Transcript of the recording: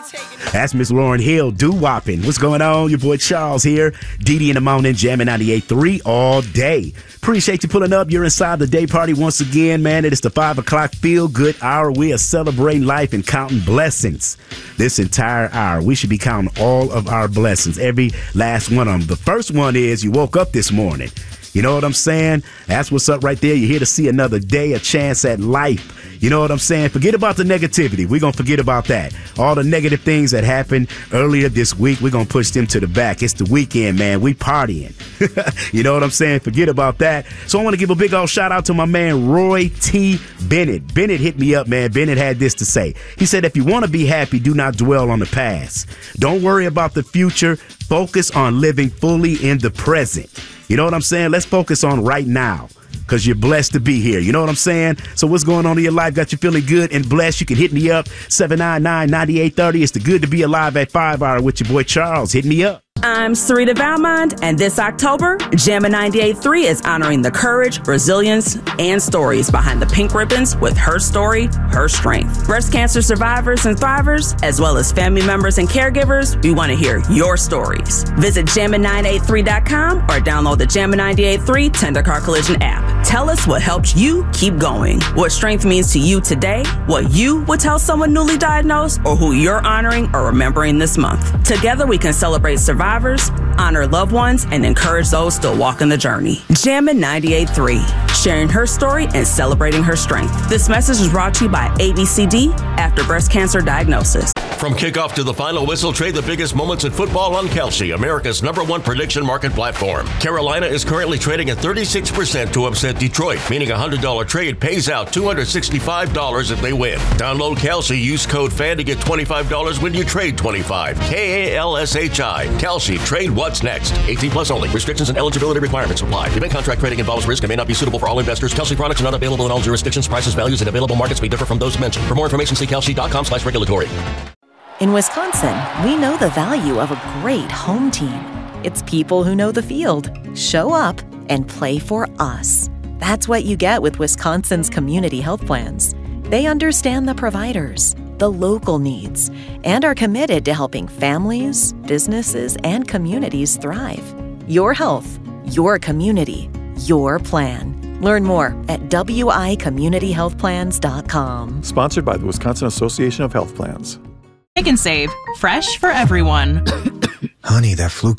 That's Miss Lauren Hill, doo-wopping. What's going on? Your boy Charles here. Dee in the morning, jamming 98.3 all day. Appreciate you pulling up. You're inside the day party once again, man. It is the 5 o'clock feel-good hour. We are celebrating life and counting blessings. This entire hour, we should be counting all of our blessings, every last one of them. The first one is you woke up this morning. You know what I'm saying? That's what's up right there. You're here to see another day, a chance at life. You know what I'm saying? Forget about the negativity. We're going to forget about that. All the negative things that happened earlier this week, we're going to push them to the back. It's the weekend, man. We partying. You know what I'm saying? Forget about that. So I want to give a big old shout out to my man, Roy T. Bennett. Bennett hit me up, man. Bennett had this to say. He said, if you want to be happy, do not dwell on the past. Don't worry about the future. Focus on living fully in the present. You know what I'm saying? Let's focus on right now, because you're blessed to be here. You know what I'm saying? So what's going on in your life? Got you feeling good and blessed? You can hit me up, 799-9830. It's the Good to Be Alive at 5 hour with your boy Charles. Hit me up. I'm Sarita Valmont, and this October, Jammin' 98.3 is honoring the courage, resilience, and stories behind the pink ribbons with Her Story, Her Strength. Breast cancer survivors and thrivers, as well as family members and caregivers, we want to hear your stories. Visit jammin983.com or download the Jammin' 98.3 Tender Car Collision app. Tell us what helped you keep going, what strength means to you today, what you would tell someone newly diagnosed, or who you're honoring or remembering this month. Together, we can celebrate survivors, honor loved ones, and encourage those still walking the journey. Jammin' 98.3, sharing her story and celebrating her strength. This message is brought to you by ABCD after breast cancer diagnosis. From kickoff to the final whistle, trade the biggest moments in football on Kalshi, America's #1 prediction market platform. Carolina is currently trading at 36% to upset Detroit, meaning a $100 trade pays out $265 if they win. Download Kalshi, use code FAN to get $25 when you trade $25. KALSHI. Kalshi, trade what's next. 18 plus only. Restrictions and eligibility requirements apply. Event contract trading involves risk and may not be suitable for all investors. Kalshi products are not available in all jurisdictions. Prices, values, and available markets may differ from those mentioned. For more information, see kalshi.com/regulatory. In Wisconsin, we know the value of a great home team. It's people who know the field, show up, and play for us. That's what you get with Wisconsin's community health plans. They understand the providers, the local needs, and are committed to helping families, businesses, and communities thrive. Your health, your community, your plan. Learn more at wicommunityhealthplans.com. Sponsored by the Wisconsin Association of Health Plans. Pick and Save, fresh for everyone. Honey, that flu